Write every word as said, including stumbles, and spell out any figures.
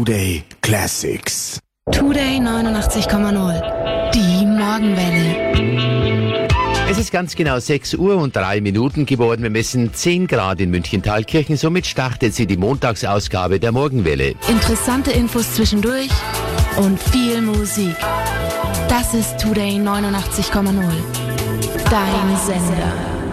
Today Classics. Today neunundachtzig Komma null. Die Morgenwelle. Es ist ganz genau sechs Uhr und drei Minuten geworden. Wir messen zehn Grad in München-Thalkirchen. Somit startet sie die Montagsausgabe der Morgenwelle. Interessante Infos zwischendurch und viel Musik. Das ist Today neunundachtzig Komma null. Dein Sender.